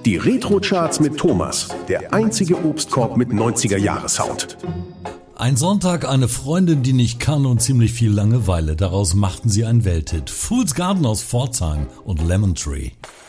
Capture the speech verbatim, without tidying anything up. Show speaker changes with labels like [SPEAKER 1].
[SPEAKER 1] Die Retro-Charts mit Thomas, der einzige Obstkorb mit neunziger-Jahre-Sound.
[SPEAKER 2] Ein Sonntag, eine Freundin, die nicht kann und ziemlich viel Langeweile. Daraus machten sie einen Welthit. Fool's Garden aus Pforzheim und Lemon Tree.